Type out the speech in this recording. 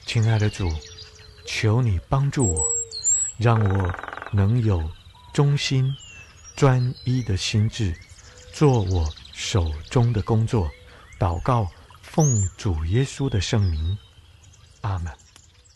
亲爱的主，求你帮助我，让我能有忠心、专一的心志，做我手中的工作。祷告，奉主耶稣的圣名，阿们。